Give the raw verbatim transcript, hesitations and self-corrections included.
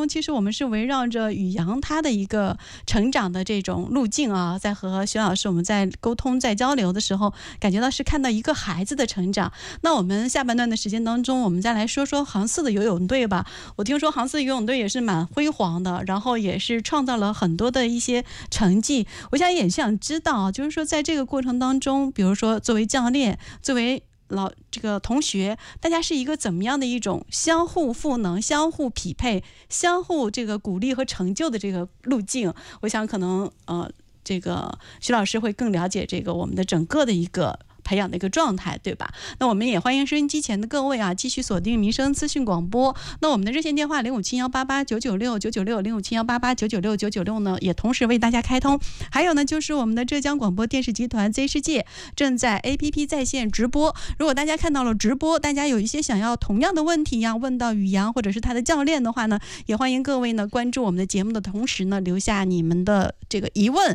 中，其实我们是围绕着宇阳他的一个成长的这种路径啊，在和徐老师我们在沟通在交流的时候，感觉到是看到一个孩子的成长。那我们下半段的时间当中，我们再来说说杭四的游泳队吧。我听说杭四游泳队也是蛮辉煌的，然后也是创造了很多的一些成绩。我想也想知道，就是说在这个过程当中，比如说作为教练，作为老这个同学，大家是一个怎么样的一种相互赋能、相互匹配、相互这个鼓励和成就的这个路径？我想可能呃，这个徐老师会更了解这个我们的整个的一个培养的一个状态，对吧？那我们也欢迎收音机前的各位啊，继续锁定民生资讯广播。那我们的热线电话零五七幺八八九九六九九六零五七幺八八九九六九九六呢，也同时为大家开通。还有呢，就是我们的浙江广播电视集团 Z 世界正在 A P P 在线直播。如果大家看到了直播，大家有一些想要同样的问题呀、啊，问到宇阳或者是他的教练的话呢，也欢迎各位呢关注我们的节目的同时呢，留下你们的这个疑问，